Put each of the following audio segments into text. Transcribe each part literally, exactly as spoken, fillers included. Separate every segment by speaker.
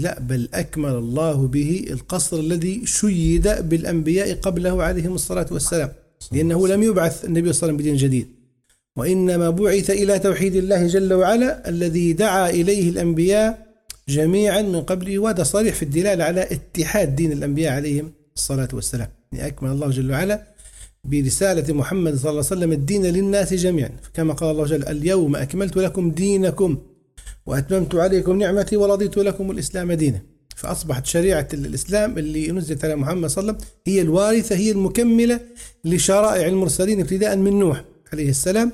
Speaker 1: لا، بل أكمل الله به القصر الذي شيد بالأنبياء قبله عليهم الصلاة والسلام، لأنه لم يبعث النبي صلى الله عليه وسلم بدين جديد، وإنما بعث إلى توحيد الله جل وعلا الذي دعا إليه الأنبياء جميعا من قبله. وهذا صريح في الدلالة على اتحاد دين الأنبياء عليهم الصلاة والسلام. يعني أكمل الله جل وعلا برسالة محمد صلى الله عليه وسلم الدين للناس جميعا، كما قال الله جل: اليوم أكملت لكم دينكم وأتممت عليكم نعمتي ورضيت لكم الإسلام دينا. فأصبحت شريعة الإسلام اللي نزلت على محمد صلى الله عليه وسلم هي الوارثة، هي المكملة لشرائع المرسلين ابتداء من نوح عليه السلام،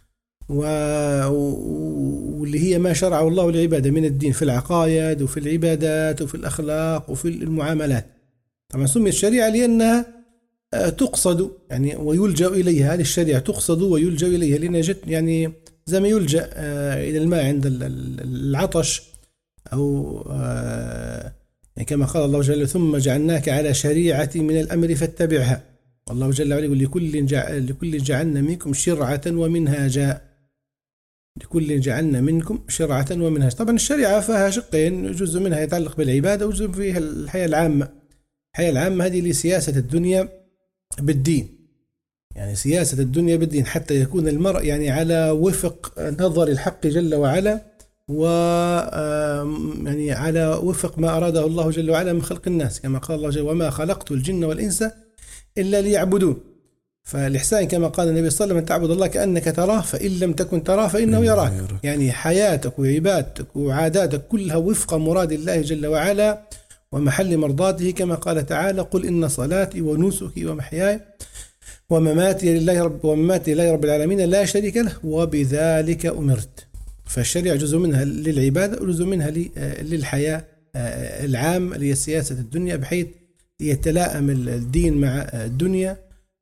Speaker 1: واللي هي ما شرعه الله للعبادة من الدين في العقائد وفي العبادات وفي الأخلاق وفي المعاملات. طبعا سميت الشريعة لأنها تقصد يعني ويلجأ إليها، هذه الشريعة تقصد ويلجأ إليها، لأنها جت يعني زي ما يلجأ إلى الماء عند العطش، أو يعني كما قال الله جل: ثم جعلناك على شريعة من الأمر فاتبعها. والله جل وعلا يقول: لكل جعل لكل جعلنا منكم شرعة ومنهاجا، لكل جعلنا منكم شرعة ومنهاجا. طبعا الشريعة فيها شقين، جزء منها يتعلق بالعبادة وجزء فيها الحياة العامة. الحياة العامة هذه لسياسة الدنيا بالدين، يعني سياسة الدنيا بالدين، حتى يكون المرء يعني على وفق نظر الحق جل وعلا، و يعني على وفق ما أراده الله جل وعلا من خلق الناس، كما قال الله جل: وما خلقت الجن والإنس إلا ليعبدون. فالإحسان كما قال النبي صلى الله عليه وسلم: أن تعبد الله كأنك تراه فإن لم تكن تراه فإنه يراك. يعني حياتك وعبادتك وعاداتك كلها وفق مراد الله جل وعلا ومحل مرضاته، كما قال تعالى: قل إن صلاتي ونسكي ومحياي ومماتي لله رب ومماتي لله رب العالمين لا شريك له وبذلك أمرت. فالشريعة جزء منها للعبادة وجزء منها للحياة العام اللي هي سياسة الدنيا، بحيث يتلائم الدين مع الدنيا.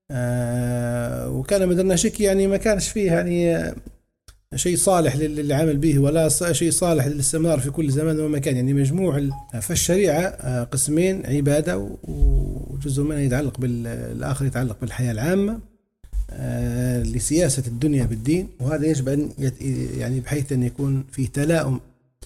Speaker 1: وكان مدرنا شك يعني ما كانش فيه يعني شيء صالح للعمل به ولا شيء صالح للاستمرار في كل زمان ومكان، يعني مجموع. فالشريعة قسمين: عبادة وجزء منها يتعلق بالآخر يتعلق بالحياة العامة لسياسة الدنيا بالدين. وهذا يجب أن يعني بحيث أن يكون في تلائم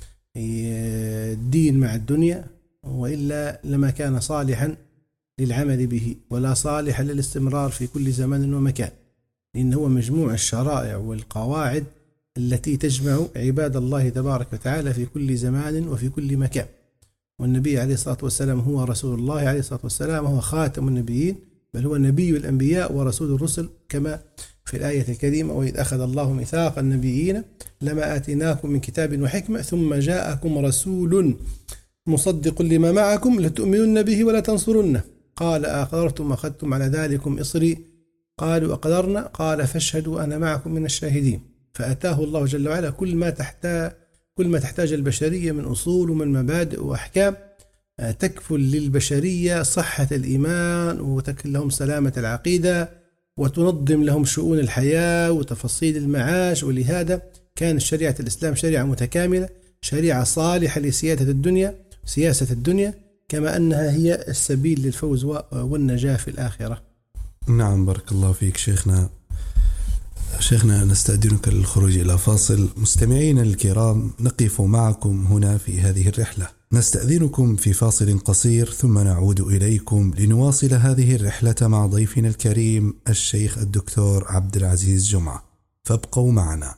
Speaker 1: الدين مع الدنيا، وإلا لما كان صالحا للعمل به ولا صالحا للاستمرار في كل زمان ومكان، لأنه هو مجموع الشرائع والقواعد التي تجمع عباد الله تبارك وتعالى في كل زمان وفي كل مكان. والنبي عليه الصلاة والسلام هو رسول الله عليه الصلاة والسلام، هو خاتم النبيين، بل هو نبي الأنبياء ورسول الرسل، كما في الآية الكريمة: وإذ أخذ الله ميثاق النبيين لما آتيناكم من كتاب وحكمة ثم جاءكم رسول مصدق لما معكم لتؤمنن به ولا تنصرنه قال أقررتم أخذتم على ذلكم إصري قالوا أقررنا قال فاشهدوا أنا معكم من الشاهدين. فأتاه الله جل وعلا كل ما تحتاج كل ما تحتاج البشرية من أصول ومن مبادئ وأحكام تكفل للبشرية صحة الإيمان وتكفل لهم سلامة العقيدة وتنظم لهم شؤون الحياة وتفاصيل المعاش. ولهذا كانت شريعة الإسلام شريعة متكاملة، شريعة صالحة لسياسة الدنيا سياسة الدنيا كما أنها هي السبيل للفوز والنجاة في الآخرة.
Speaker 2: نعم، بارك الله فيك شيخنا. شيخنا نستأذنك للخروج إلى فاصل. مستمعين الكرام، نقف معكم هنا في هذه الرحلة، نستأذنكم في فاصل قصير ثم نعود إليكم لنواصل هذه الرحلة مع ضيفنا الكريم الشيخ الدكتور عبد العزيز جمعة، فابقوا معنا.